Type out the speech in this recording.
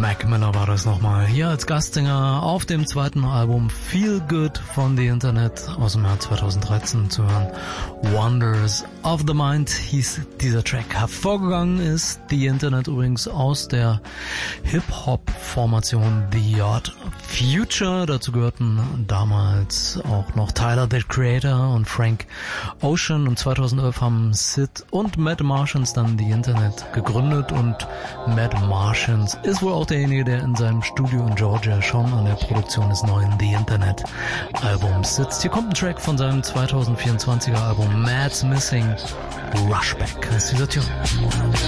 Mac Miller war das nochmal. Hier als Gastsänger auf dem zweiten Album Feel Good von The Internet aus dem Jahr 2013 zu hören. Wonders of the Mind hieß dieser Track. Hervorgegangen ist The Internet übrigens aus der Hip-Hop-Formation The Odd Future. Dazu gehörten damals auch noch Tyler, the Creator, und Frank Ocean. Und 2011 haben Sid und Matt Martians dann The Internet gegründet, und Matt Martians ist wohl auch derjenige, der in seinem Studio in Georgia schon an der Produktion des neuen The Internet Albums sitzt. Hier kommt ein Track von seinem 2024er Album Mad's Missing. Rushback ist dieser Tune.